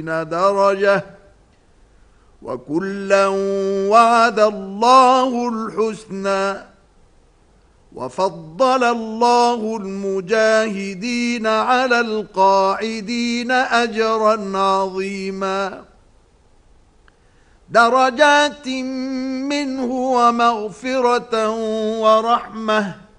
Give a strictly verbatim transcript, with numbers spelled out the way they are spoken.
درجة وكلا وعد الله الحسنى وفضل الله المجاهدين على القاعدين أجرا عظيما درجات منه ومغفرة ورحمة